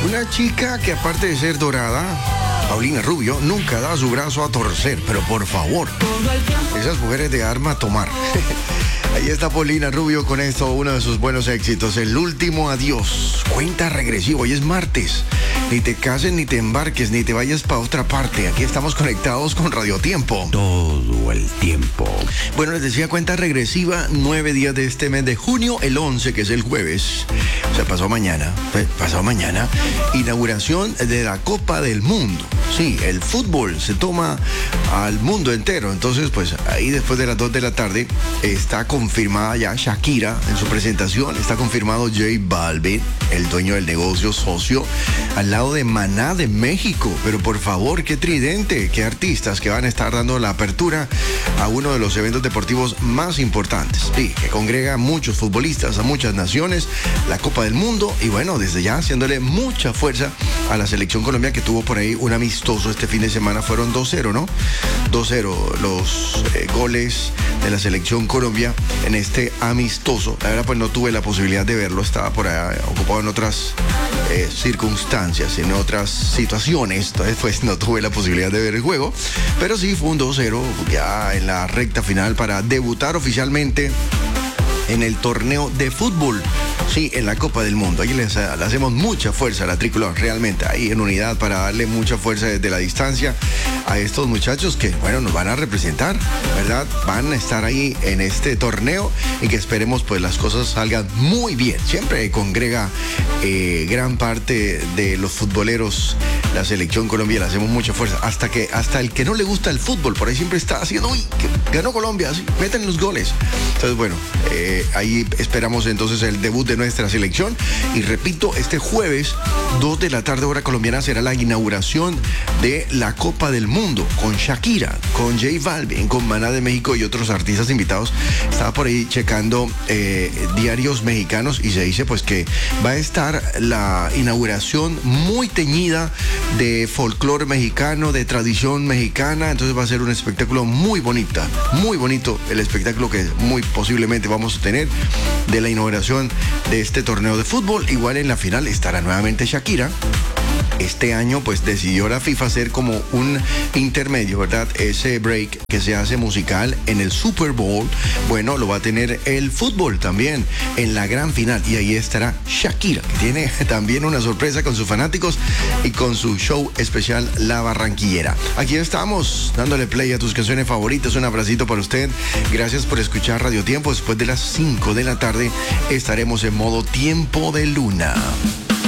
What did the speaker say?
Una chica que aparte de ser dorada, Paulina Rubio, nunca da su brazo a torcer, pero por favor, esas mujeres de arma a tomar. Ahí está Paulina Rubio con esto, uno de sus buenos éxitos, El Último Adiós. Cuenta regresivo, hoy es martes. Ni te cases, ni te embarques, ni te vayas para otra parte. Aquí estamos conectados con Radio Tiempo. Todo el tiempo. Bueno, les decía cuenta regresiva, 9 días de este mes de junio, el 11, que es el jueves. O sea, pasado mañana, inauguración de la Copa del Mundo. Sí, el fútbol se toma al mundo entero. Entonces, pues ahí después de las 2 de la tarde está confirmada ya Shakira en su presentación. Está confirmado J Balvin, el dueño del negocio, socio, al lado de Maná de México. Pero por favor, qué tridente, qué artistas que van a estar dando la apertura a uno de los eventos deportivos más importantes. Sí, que congrega a muchos futbolistas, a muchas naciones, la Copa del Mundo. Y bueno, desde ya haciéndole mucha fuerza a la selección Colombia, que tuvo por ahí un amistoso este fin de semana. Fueron 2-0, ¿no? 2-0 los goles de la selección Colombia en este amistoso. La verdad, pues no tuve la posibilidad de verlo. Estaba por allá ocupado en otras circunstancias, en otras situaciones. Entonces, pues no tuve la posibilidad de ver el juego. Pero sí, fue un 2-0 ya en la recta final para debutar oficialmente en el torneo de fútbol. Sí, en la Copa del Mundo. Ahí le hacemos mucha fuerza a la tricolor, realmente, ahí en unidad, para darle mucha fuerza desde la distancia a estos muchachos que, bueno, nos van a representar, ¿verdad? Van a estar ahí en este torneo y que esperemos pues las cosas salgan muy bien. Siempre congrega gran parte de los futboleros, la selección Colombia, le hacemos mucha fuerza. Hasta el que no le gusta el fútbol, por ahí siempre está haciendo, uy, que ganó Colombia, así, meten los goles. Entonces, bueno, ahí esperamos entonces el debut de nuestra selección. Y repito, este jueves, 2 de la tarde, hora colombiana, será la inauguración de la Copa del Mundo con Shakira, con J Balvin, con Maná de México y otros artistas invitados. Estaba por ahí checando diarios mexicanos y se dice pues que va a estar la inauguración muy teñida de folclore mexicano, de tradición mexicana. Entonces va a ser un espectáculo muy bonito el espectáculo que muy posiblemente vamos a tener de la inauguración de este torneo de fútbol. Igual en la final estará nuevamente Shakira. Este año pues decidió la FIFA hacer como un intermedio, ¿verdad? Ese break que se hace musical en el Super Bowl, bueno, lo va a tener el fútbol también en la gran final. Y ahí estará Shakira, que tiene también una sorpresa con sus fanáticos y con su show especial La Barranquillera. Aquí estamos dándole play a tus canciones favoritas. Un abracito para usted. Gracias por escuchar Radio Tiempo. Después de las 5 de la tarde estaremos en modo Tiempo de Luna.